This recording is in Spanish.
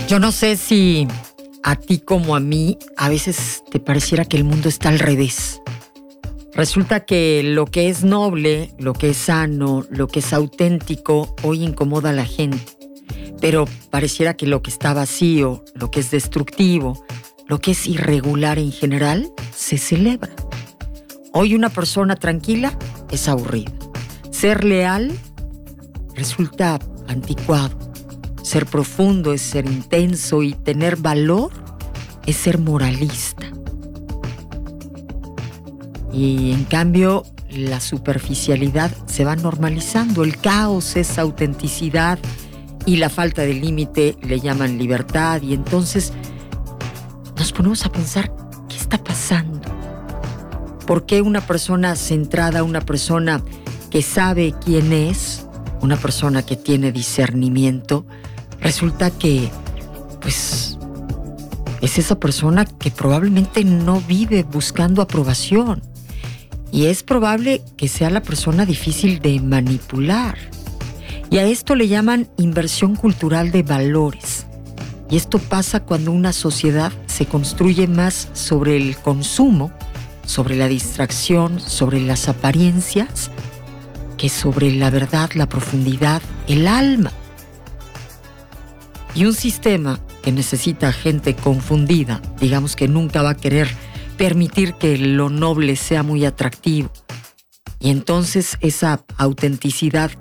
Yo no sé si a ti como a mí a veces te pareciera que el mundo está al revés. Resulta que lo que es noble, lo que es sano, lo que es auténtico, hoy incomoda a la gente. Pero pareciera que lo que está vacío, lo que es destructivo, lo que es irregular en general, se celebra. Hoy una persona tranquila es aburrida. Ser leal resulta anticuado. Ser profundo es ser intenso y tener valor es ser moralista. Y en cambio, la superficialidad se va normalizando. El caos es autenticidad y la falta de límite le llaman libertad. Y entonces nos ponemos a pensar, ¿qué está pasando? ¿Por qué una persona centrada, una persona que sabe quién es, una persona que tiene discernimiento, resulta que, pues, es esa persona que probablemente no vive buscando aprobación? Y es probable que sea la persona difícil de manipular. Y a esto le llaman inversión cultural de valores. Y esto pasa cuando una sociedad se construye más sobre el consumo, sobre la distracción, sobre las apariencias, que sobre la verdad, la profundidad, el alma. Y un sistema que necesita gente confundida, digamos que nunca va a querer permitir que lo noble sea muy atractivo. Y entonces esa autenticidad